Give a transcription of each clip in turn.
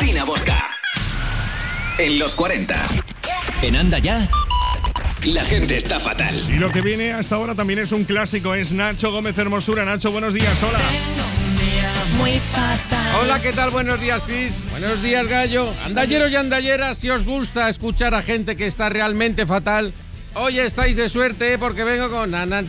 Cristina Bosca. En los 40. En Anda Ya. La gente está fatal. Y lo que viene hasta ahora también es un clásico. Es Nacho Gómez Hermosura. Nacho, buenos días. Hola. Muy fatal. Hola, ¿qué tal? Buenos días, Chris. Buenos días, Gallo. Andalleros y andalleras, si os gusta escuchar a gente que está realmente fatal, hoy estáis de suerte, porque vengo con...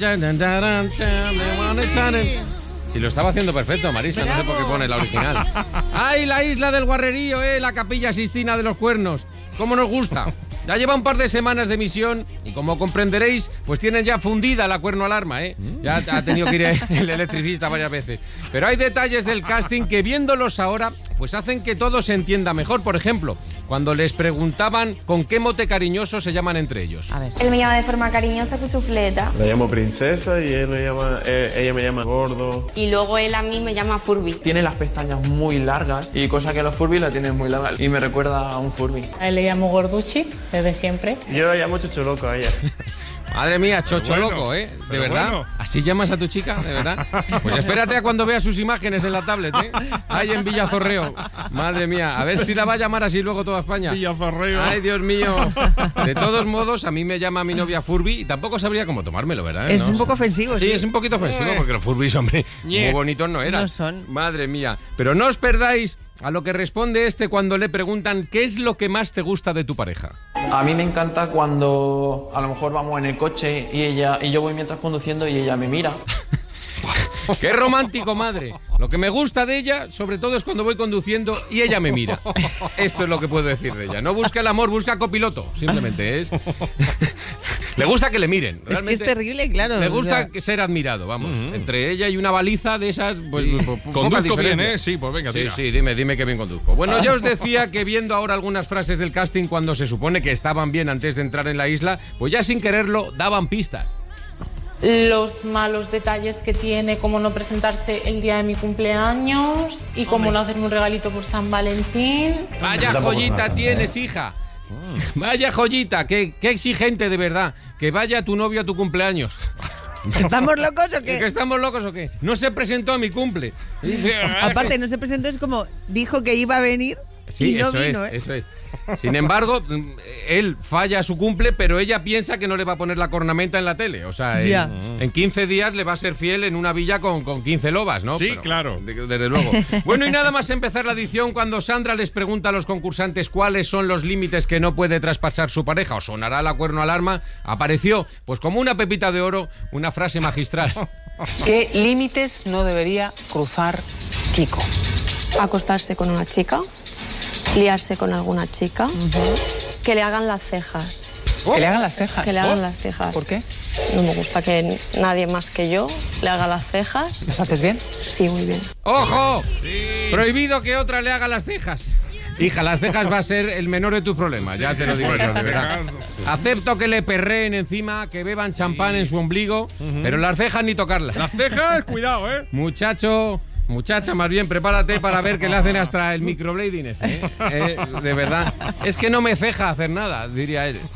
Si lo estaba haciendo perfecto, Marisa, no sé por qué pone la original. ¡Ay, la isla del Guarrerío, la Capilla Sistina de los Cuernos! ¿Cómo nos gusta? Ya lleva un par de semanas de emisión y, como comprenderéis, pues tienen ya fundida la cuerno alarma, Ya ha tenido que ir el electricista varias veces. Pero hay detalles del casting que, viéndolos ahora, pues hacen que todo se entienda mejor. Por ejemplo, cuando les preguntaban con qué mote cariñoso se llaman entre ellos. A ver. Él me llama de forma cariñosa Cuchufleta. La llamo princesa y ella me llama gordo. Y luego él a mí me llama Furby. Tiene las pestañas muy largas y cosa que los Furby la tienen muy largas. Y me recuerda a un Furby. A él le llamo Gorduchi, desde siempre. Yo la llamo Chocho Loco a ella. Madre mía, Chocho bueno, Loco, ¿De verdad? Bueno. ¿Así llamas a tu chica? ¿De verdad? Pues espérate a cuando veas sus imágenes en la tablet, Ahí en Villazorreo. Madre mía, a ver si la va a llamar así luego toda España. Villazorreo. Ay, Dios mío. De todos modos, a mí me llama mi novia Furby y tampoco sabría cómo tomármelo, ¿verdad? Es ¿No? un poco ofensivo, Sí, es un poquito ofensivo porque los Furbys, hombre, muy bonitos no eran. No son. Madre mía. Pero no os perdáis a lo que responde cuando le preguntan qué es lo que más te gusta de tu pareja. A mí me encanta cuando a lo mejor vamos en el coche y yo voy mientras conduciendo y ella me mira. ¡Qué romántico, madre! Lo que me gusta de ella, sobre todo, es cuando voy conduciendo y ella me mira. Esto es lo que puedo decir de ella. No busca el amor, busca copiloto. Simplemente es... Le gusta que le miren. Es que es terrible, claro. Le gusta ser admirado, vamos. Entre ella y una baliza de esas... Pues, Conduzco bien, Sí, pues venga, tira. Sí, dime que bien conduzco. Bueno, ya os decía que viendo ahora algunas frases del casting cuando se supone que estaban bien antes de entrar en la isla, pues ya sin quererlo daban pistas. Los malos detalles que tiene, como no presentarse el día de mi cumpleaños y como no hacerme un regalito por San Valentín. Vaya joyita tienes, hija. Vaya joyita, qué exigente de verdad. Que vaya tu novio a tu cumpleaños. ¿Estamos locos o qué? ¿Que estamos locos o qué? No se presentó a mi cumple. Aparte, no se presentó, es como dijo que iba a venir y no vino, Eso es. Sin embargo, él falla su cumple, pero ella piensa que no le va a poner la cornamenta en la tele. O sea, en 15 días le va a ser fiel en una villa con 15 lobas, ¿no? Sí, pero, claro. Desde luego. Bueno, y nada más empezar la edición, cuando Sandra les pregunta a los concursantes cuáles son los límites que no puede traspasar su pareja o sonará la cuerno alarma, apareció, pues como una pepita de oro, una frase magistral. ¿Qué límites no debería cruzar Kiko? Acostarse con una chica, liarse con alguna chica, que le hagan las cejas. ¿Que le hagan las cejas? Que le hagan las cejas. ¿Por qué? No me gusta que nadie más que yo le haga las cejas. ¿Las haces bien? Sí, muy bien. ¡Ojo! Prohibido que otra le haga las cejas. Hija, las cejas va a ser el menor de tus problemas, ya te lo digo yo, de verdad. Acepto que le perreen encima, que beban champán en su ombligo, pero las cejas ni tocarlas. Las cejas, cuidado, Muchacha, más bien, prepárate para ver que le hacen hasta el microblading ese, de verdad. Es que no me ceja hacer nada, diría él.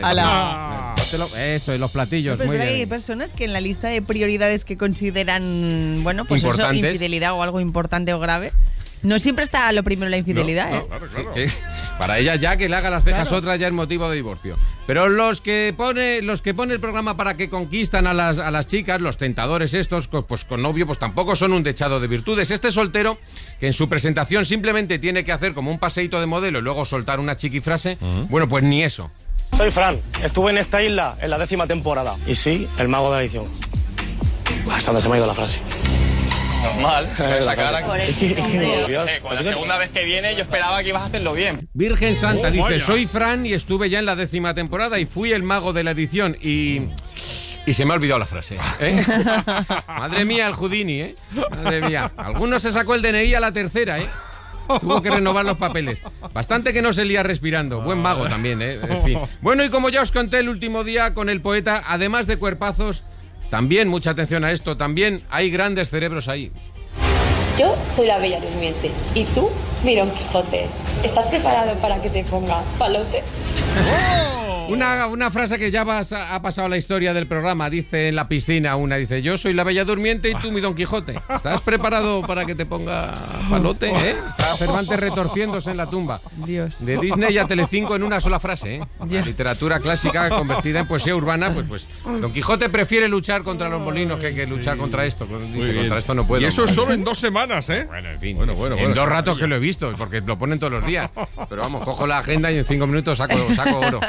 Eso, y los platillos, Pero muy bien. hay personas que en la lista de prioridades que consideran, bueno, pues eso, infidelidad o algo importante o grave, no siempre está lo primero la infidelidad, No, claro. Para ella ya que le haga las cejas otras ya es motivo de divorcio. Pero los que pone el programa para que conquistan a las chicas, los tentadores estos, pues con novio, pues tampoco son un dechado de virtudes. Este soltero, que en su presentación simplemente tiene que hacer como un paseíto de modelo y luego soltar una chiquifrase, bueno, pues ni eso. Soy Fran, estuve en esta isla en la 10ª temporada. Y sí, el mago de la edición. Hasta donde se me ha ido la frase. Normal, esa cara. Con la segunda vez que viene yo esperaba que ibas a hacerlo bien. Virgen Santa, dice, vaya. soy Fran y estuve ya en la 10ª temporada y fui el mago de la edición y se me ha olvidado la frase. Madre mía, el Houdini, Madre mía. Algunos se sacó el DNI a la tercera, Tuvo que renovar los papeles. Bastante que no se lía respirando. Buen mago también, En fin. Bueno, y como ya os conté el último día con el poeta, además de cuerpazos, también, mucha atención a esto, también hay grandes cerebros ahí. Yo soy la Bella Durmiente y tú, mi Don Quijote. ¿Estás preparado para que te ponga palote? Una frase que ya ha pasado a la historia del programa. Dice en la piscina dice, yo soy la Bella Durmiente y tú mi Don Quijote. ¿Estás preparado para que te ponga palote? Está Cervantes retorciéndose en la tumba. Dios. De Disney a Telecinco en una sola frase. La literatura clásica convertida en poesía urbana. Pues Don Quijote prefiere luchar contra los molinos que luchar contra esto. Dice, contra esto no puedo. Y eso es solo en 2 semanas, ¿eh? Bueno, en fin. En 2 ratos que lo he visto, porque lo ponen todos los días. Pero vamos, cojo la agenda y en 5 minutos saco oro.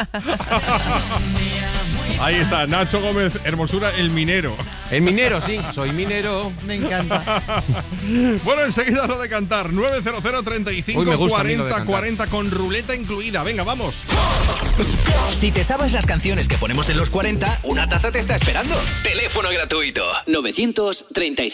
Ahí está, Nacho Gómez Hermosura, el minero. El minero, sí, soy minero. Me encanta. Bueno, enseguida lo de cantar. 900 35 40 40 con ruleta incluida. Venga, vamos. Si te sabes las canciones que ponemos en los 40, una taza te está esperando. Teléfono gratuito 935